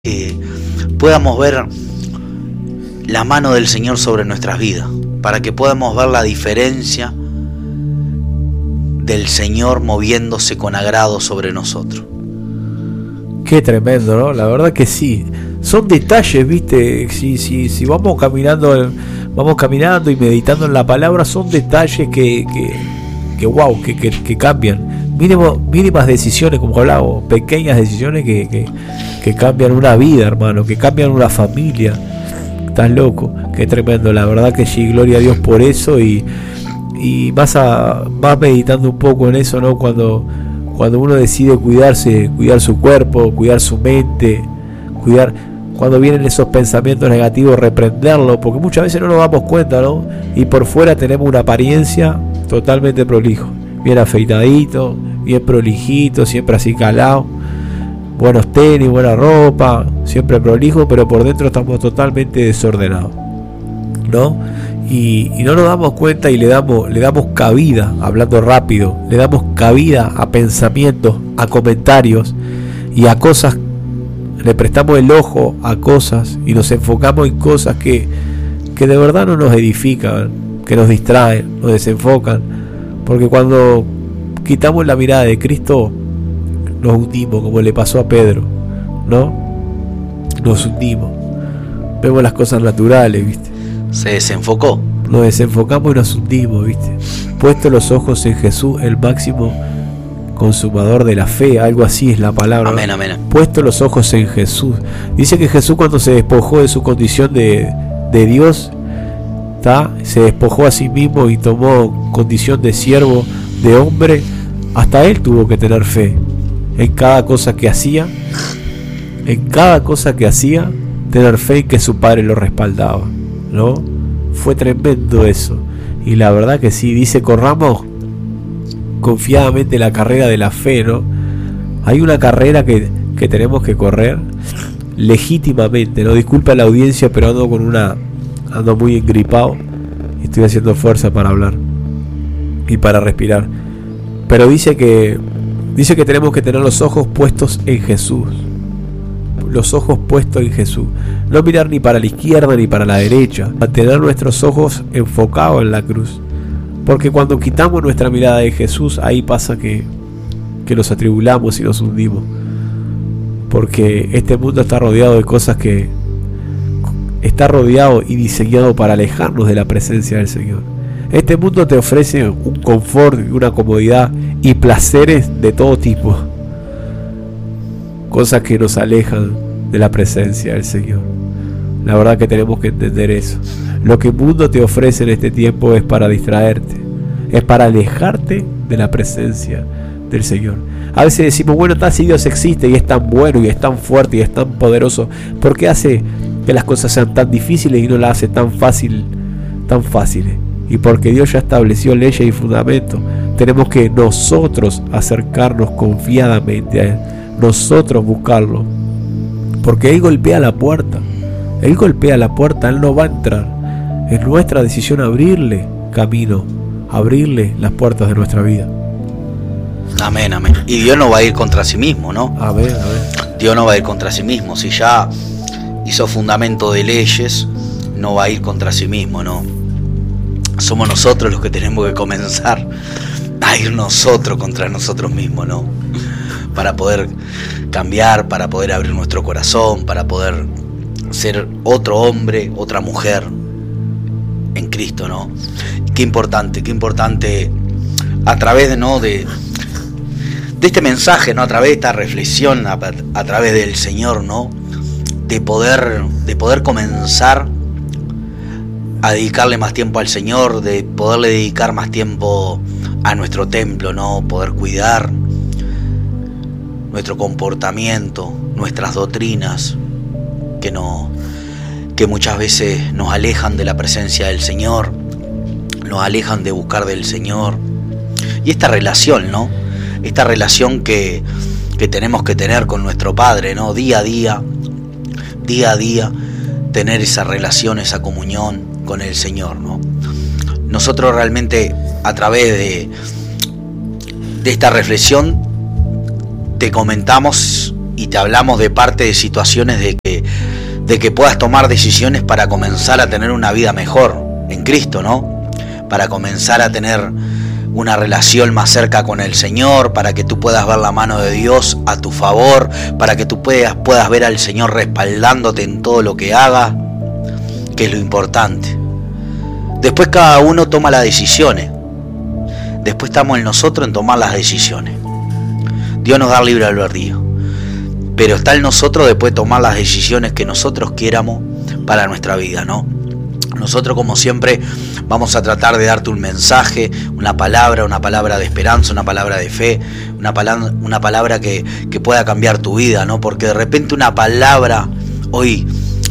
que podamos ver la mano del Señor sobre nuestras vidas, para que podamos ver la diferencia del Señor moviéndose con agrado sobre nosotros. Qué tremendo, ¿no? La verdad que sí. Son detalles, ¿viste? Si vamos caminando y meditando en la palabra, son detalles que cambian. Mínimas decisiones, como hablaba, pequeñas decisiones que cambian una vida, hermano, que cambian una familia. Estás loco, qué tremendo, la verdad que sí, gloria a Dios por eso. Y vas meditando un poco en eso, ¿no? Cuando uno decide cuidarse, cuidar su cuerpo, cuidar su mente, cuando vienen esos pensamientos negativos, reprenderlos, porque muchas veces no nos damos cuenta, ¿no? Y por fuera tenemos una apariencia totalmente prolijo, bien afeitadito, bien prolijito, siempre así calado, buenos tenis, buena ropa, siempre prolijo, pero por dentro estamos totalmente desordenados, ¿no? Y no nos damos cuenta y le damos cabida, hablando rápido, le damos cabida a pensamientos, a comentarios y a cosas. Le prestamos el ojo a cosas y nos enfocamos en cosas que de verdad no nos edifican, que nos distraen, nos desenfocan, porque cuando quitamos la mirada de Cristo nos hundimos, como le pasó a Pedro, ¿no? Nos hundimos, vemos las cosas naturales, ¿viste? Se desenfocó. Nos desenfocamos y nos hundimos, ¿viste? Puesto los ojos en Jesús, el máximo consumador de la fe, algo así es la palabra. Amén, amén. Puesto los ojos en Jesús. Dice que Jesús, cuando se despojó de su condición de Dios, se despojó a sí mismo y tomó condición de siervo, de hombre. Hasta él tuvo que tener fe en cada cosa que hacía, tener fe en que su padre lo respaldaba, ¿no? Fue tremendo eso. Y la verdad que sí, dice: corramos confiadamente la carrera de la fe, ¿no? Hay una carrera que tenemos que correr legítimamente, ¿no? Disculpa la audiencia, pero ando muy engripado y estoy haciendo fuerza para hablar y para respirar. Pero dice que tenemos que tener los ojos puestos en Jesús. Los ojos puestos en Jesús. No mirar ni para la izquierda ni para la derecha. Mantener nuestros ojos enfocados en la cruz. Porque cuando quitamos nuestra mirada de Jesús, ahí pasa que nos atribulamos y nos hundimos. Porque este mundo está rodeado de cosas que está rodeado y diseñado para alejarnos de la presencia del Señor. Este mundo te ofrece un confort y una comodidad y placeres de todo tipo. Cosas que nos alejan de la presencia del Señor. La verdad que tenemos que entender eso. Lo que el mundo te ofrece en este tiempo es para distraerte, es para alejarte de la presencia del Señor. A veces decimos, bueno, si Dios existe y es tan bueno y es tan fuerte y es tan poderoso, ¿por qué hace que las cosas sean tan difíciles y no las hace tan fáciles? Y porque Dios ya estableció leyes y fundamentos, tenemos que nosotros acercarnos confiadamente a Él, nosotros buscarlo, porque Él golpea la puerta. Él no va a entrar. Es nuestra decisión abrirle camino, abrirle las puertas de nuestra vida. Amén, amén. Y Dios no va a ir contra sí mismo, ¿no? Amén. Dios no va a ir contra sí mismo. Si ya hizo fundamento de leyes, no va a ir contra sí mismo, ¿no? Somos nosotros los que tenemos que comenzar a ir nosotros contra nosotros mismos, ¿no? Para poder cambiar, para poder abrir nuestro corazón, para poder ser otro hombre, otra mujer en Cristo, ¿no? Qué importante a través de este mensaje, ¿no? A través de esta reflexión, a través del Señor, ¿no? De poder comenzar a dedicarle más tiempo al Señor, de poderle dedicar más tiempo a nuestro templo, ¿no? Poder cuidar nuestro comportamiento, nuestras doctrinas, que muchas veces nos alejan de la presencia del Señor, nos alejan de buscar del Señor. Y esta relación, ¿no? Esta relación que tenemos que tener con nuestro Padre, ¿no? Día a día, tener esa relación, esa comunión con el Señor, ¿no? Nosotros realmente, a través de esta reflexión, te comentamos y te hablamos de parte de situaciones de que puedas tomar decisiones para comenzar a tener una vida mejor en Cristo, ¿no? Para comenzar a tener una relación más cerca con el Señor, para que tú puedas ver la mano de Dios a tu favor, para que tú puedas ver al Señor respaldándote en todo lo que hagas, que es lo importante. Después cada uno toma las decisiones. Después estamos en nosotros en tomar las decisiones. Dios nos da libre albedrío, pero está en nosotros después tomar las decisiones que nosotros quieramos para nuestra vida, ¿no? Nosotros, como siempre, vamos a tratar de darte un mensaje, una palabra de esperanza, una palabra de fe, una palabra que pueda cambiar tu vida, ¿no? Porque de repente una palabra hoy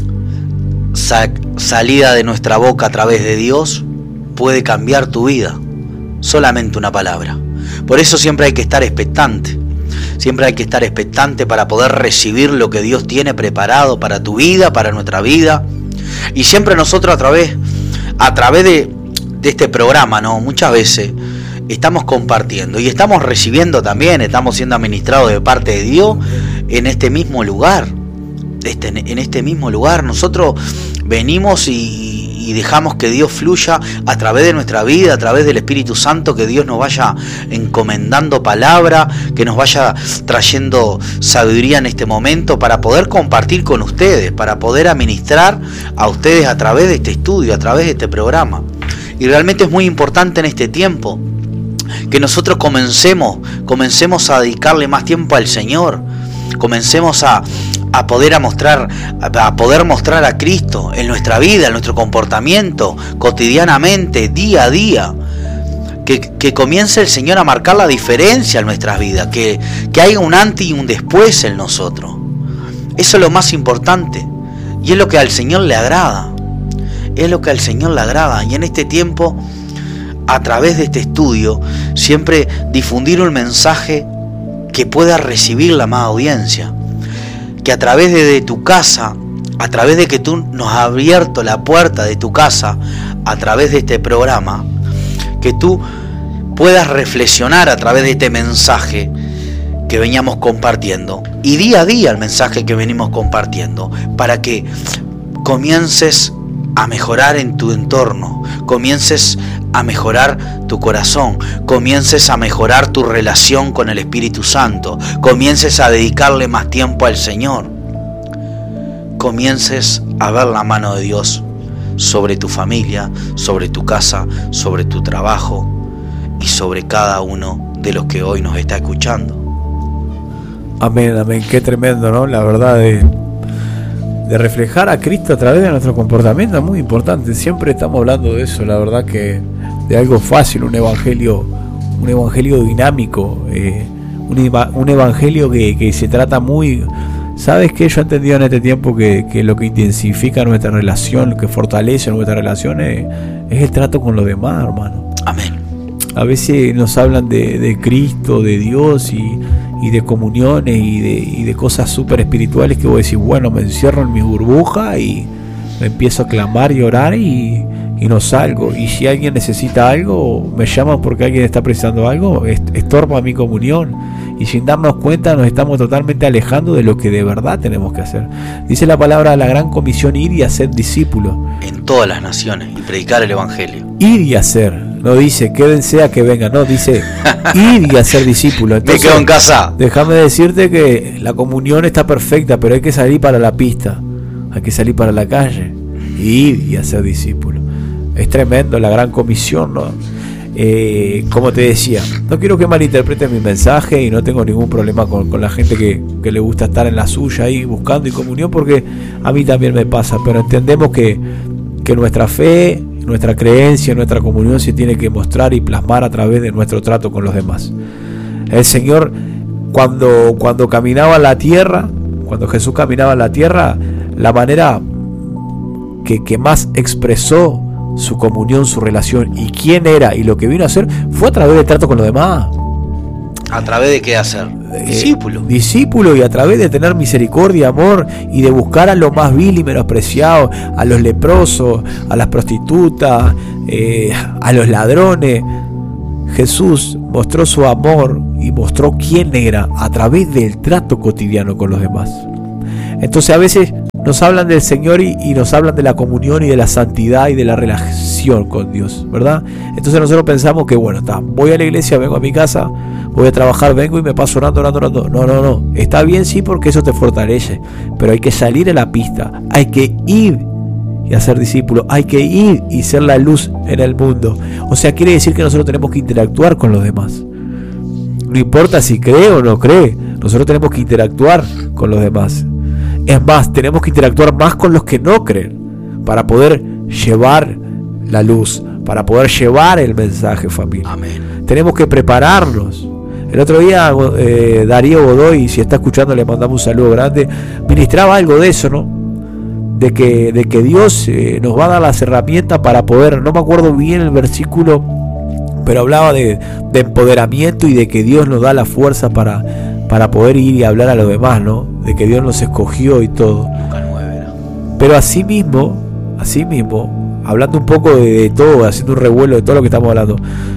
salida de nuestra boca a través de Dios puede cambiar tu vida. Solamente una palabra. Por eso siempre hay que estar expectante. Siempre hay que estar expectante para poder recibir lo que Dios tiene preparado para tu vida, para nuestra vida. Y siempre nosotros a través de este programa, ¿no? Muchas veces estamos compartiendo y estamos recibiendo también, estamos siendo administrados de parte de Dios en este mismo lugar. En este mismo lugar nosotros venimos y dejamos que Dios fluya a través de nuestra vida, a través del Espíritu Santo, que Dios nos vaya encomendando palabra, que nos vaya trayendo sabiduría en este momento para poder compartir con ustedes, para poder administrar a ustedes a través de este estudio, a través de este programa. Y realmente es muy importante en este tiempo que nosotros comencemos a dedicarle más tiempo al Señor, comencemos a poder mostrar a Cristo en nuestra vida, en nuestro comportamiento, cotidianamente, día a día. Que comience el Señor a marcar la diferencia en nuestras vidas, que haya un antes y un después en nosotros. Eso es lo más importante y es lo que al Señor le agrada. Es lo que al Señor le agrada. Y en este tiempo, a través de este estudio, siempre difundir un mensaje que pueda recibir la amada audiencia. Que a través de tu casa, a través de que tú nos has abierto la puerta de tu casa, a través de este programa, que tú puedas reflexionar a través de este mensaje que veníamos compartiendo, y día a día el mensaje que venimos compartiendo, para que comiences a mejorar en tu entorno, comiences a mejorar tu corazón, comiences a mejorar tu relación con el Espíritu Santo, comiences a dedicarle más tiempo al Señor, comiences a ver la mano de Dios sobre tu familia, sobre tu casa, sobre tu trabajo y sobre cada uno de los que hoy nos está escuchando. Amén, amén, qué tremendo, ¿no? La verdad de reflejar a Cristo a través de nuestro comportamiento es muy importante. Siempre estamos hablando de eso, la verdad, que de algo fácil, un evangelio dinámico, un evangelio que se trata muy... ¿Sabes qué? Yo he entendido en este tiempo que lo que intensifica nuestra relación, lo que fortalece nuestra relación es el trato con los demás, hermano. Amén. A veces nos hablan de Cristo, de Dios y de comuniones y de cosas súper espirituales que vos decís, bueno, me encierro en mi burbuja y me empiezo a clamar y orar y no salgo. Y si alguien necesita algo, me llaman porque alguien está precisando algo, estorba mi comunión. Y sin darnos cuenta nos estamos totalmente alejando de lo que de verdad tenemos que hacer. Dice la palabra, la gran comisión, ir y hacer discípulos. En todas las naciones y predicar el evangelio. Ir y hacer. No dice quédense a que vengan, no, dice ir y hacer discípulos. Entonces, me quedo en casa. Déjame decirte que la comunión está perfecta, pero hay que salir para la pista, hay que salir para la calle, ir y hacer discípulos. Es tremendo la gran comisión, ¿no? Como te decía, no quiero que malinterpreten mi mensaje y no tengo ningún problema con la gente que le gusta estar en la suya ahí buscando y comunión, porque a mí también me pasa, pero entendemos que nuestra fe, nuestra creencia, nuestra comunión se tiene que mostrar y plasmar a través de nuestro trato con los demás. El Señor, cuando caminaba la tierra, cuando Jesús caminaba la tierra, la manera que más expresó su comunión, su relación y quién era y lo que vino a hacer fue a través del trato con los demás. ¿A través de qué hacer? Discípulo, y a través de tener misericordia, amor y de buscar a lo más vil y menospreciado, a los leprosos, a las prostitutas, a los ladrones. Jesús mostró su amor y mostró quién era a través del trato cotidiano con los demás. Entonces a veces nos hablan del Señor y nos hablan de la comunión y de la santidad y de la relación con Dios, ¿verdad? Entonces nosotros pensamos que bueno, voy a la iglesia, vengo a mi casa, voy a trabajar, vengo y me paso orando. No. Está bien, sí, porque eso te fortalece, pero hay que salir a la pista, hay que ir y hacer discípulos, hay que ir y ser la luz en el mundo. O sea, quiere decir que nosotros tenemos que interactuar con los demás. No importa si cree o no cree, nosotros tenemos que interactuar con los demás. Es más, tenemos que interactuar más con los que no creen para poder llevar la luz, para poder llevar el mensaje, familia. Amén. Tenemos que prepararnos. El otro día Darío Godoy, si está escuchando, le mandamos un saludo grande, ministraba algo de eso, ¿no? De que Dios nos va a dar las herramientas para poder, no me acuerdo bien el versículo, pero hablaba de empoderamiento y de que Dios nos da la fuerza para poder ir y hablar a los demás, ¿no? De que Dios nos escogió y todo. Pero así mismo, hablando un poco de todo, haciendo un revuelo de todo lo que estamos hablando,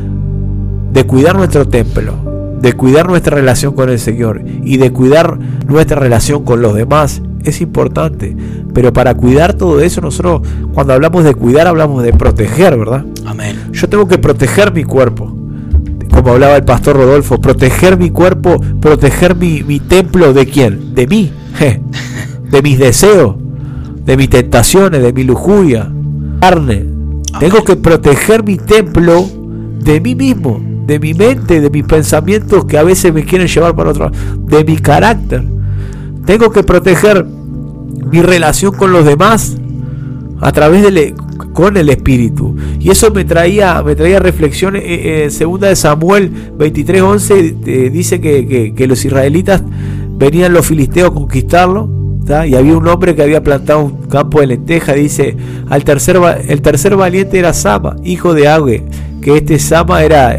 de cuidar nuestro templo, de cuidar nuestra relación con el Señor y de cuidar nuestra relación con los demás, es importante. Pero para cuidar todo eso, nosotros cuando hablamos de cuidar, hablamos de proteger, ¿verdad? Amén. Yo tengo que proteger mi cuerpo, como hablaba el pastor Rodolfo, proteger mi cuerpo, proteger mi templo. ¿De quién? De mí, de mis deseos, de mis tentaciones, de mi lujuria, carne. Amén. Tengo que proteger mi templo de mí mismo, de mi mente, de mis pensamientos que a veces me quieren llevar para otro lado, de mi carácter. Tengo que proteger mi relación con los demás a través con el Espíritu. Y eso me traía reflexiones. En 2 de Samuel 23:11 dice que los israelitas venían los filisteos a conquistarlo, ¿tá? Y había un hombre que había plantado un campo de lenteja. Dice, el tercer valiente era Sama, hijo de Agüe, que este Sama era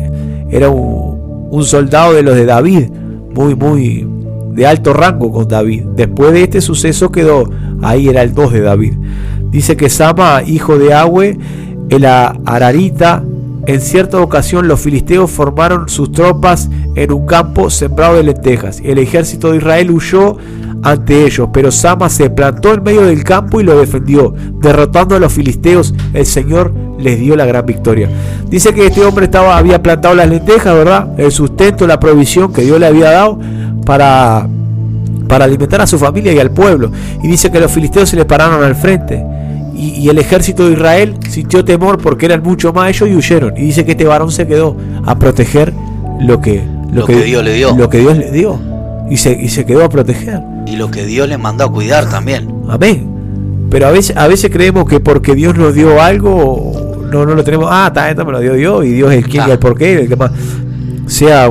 un soldado de los de David, muy de alto rango con David. Después de este suceso quedó ahí, era el 2 de David. Dice que Sama, hijo de Agüe, el Ararita, en cierta ocasión los filisteos formaron sus tropas en un campo sembrado de lentejas. El ejército de Israel huyó ante ellos, pero Sama se plantó en medio del campo y lo defendió. Derrotando a los filisteos, el Señor les dio la gran victoria. Dice que este hombre había plantado las lentejas, ¿verdad? El sustento, la provisión que Dios le había dado para alimentar a su familia y al pueblo. Y dice que los filisteos se le pararon al frente. Y el ejército de Israel sintió temor porque eran mucho más ellos y huyeron. Y dice que este varón se quedó a proteger lo que Dios le dio. Lo que Dios le dio. Y se quedó a proteger. Y lo que Dios le mandó a cuidar también. Amén. Pero a veces creemos que porque Dios nos dio algo, no lo tenemos. Esto me lo dio Dios, y Dios es el quién y el por qué, el que más. Sea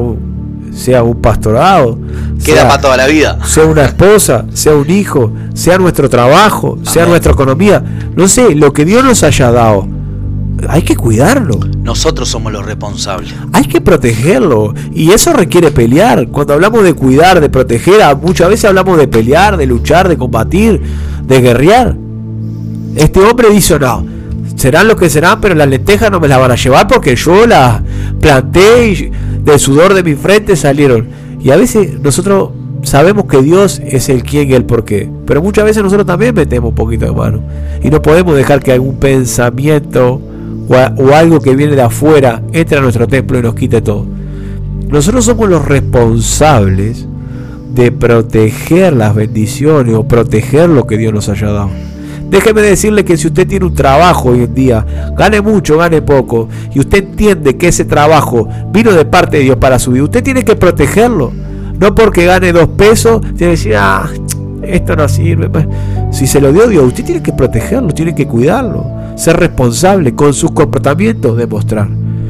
un pastorado, queda para toda la vida, sea una esposa, sea un hijo, sea nuestro trabajo, sea nuestra economía, no sé, lo que Dios nos haya dado, hay que cuidarlo. Nosotros somos los responsables. Hay que protegerlo, y eso requiere pelear. Cuando hablamos de cuidar, de proteger, muchas veces hablamos de pelear, de luchar, de combatir, de guerrear. Este hombre dice, no, serán lo que serán, pero las lentejas no me las van a llevar porque yo las planté y del sudor de mi frente salieron. Y a veces nosotros sabemos que Dios es el quién y el por qué, pero muchas veces nosotros también metemos un poquito de mano y no podemos dejar que algún pensamiento o algo que viene de afuera entre a nuestro templo y nos quite todo. Nosotros somos los responsables de proteger las bendiciones o proteger lo que Dios nos haya dado. Déjeme decirle que si usted tiene un trabajo hoy en día, gane mucho, gane poco, y usted entiende que ese trabajo vino de parte de Dios para su vida, usted tiene que protegerlo. No porque gane 2 pesos, tiene que decir, esto no sirve. Si se lo dio Dios, usted tiene que protegerlo, tiene que cuidarlo, ser responsable con sus comportamientos, demostrar.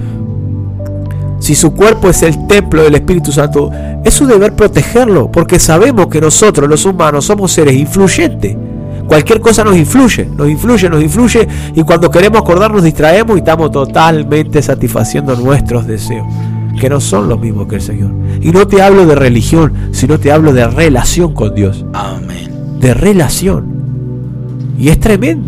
Si su cuerpo es el templo del Espíritu Santo, es su deber protegerlo, porque sabemos que nosotros, los humanos, somos seres influyentes. Cualquier cosa nos influye, y cuando queremos acordar nos distraemos y estamos totalmente satisfaciendo nuestros deseos, que no son los mismos que el Señor. Y no te hablo de religión, sino te hablo de relación con Dios. Amén. De relación. Y es tremendo.